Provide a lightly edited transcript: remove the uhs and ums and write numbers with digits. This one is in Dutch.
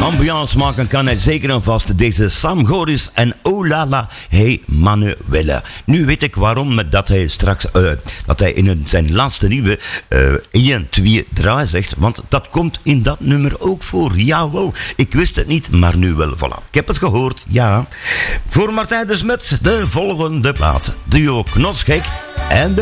Ambiance maken kan hij zeker en vast. Deze Sam Goris en Oh La La, hey Manuela. Nu weet ik waarom dat hij straks dat hij in zijn laatste nieuwe 1, 2, 3 zegt. Want dat komt in dat nummer ook voor. Jawel, ik wist het niet, maar nu wel. Voilà. Ik heb het gehoord, ja. Voor Martijn de Smet de volgende plaat. Duo Knotsgek en de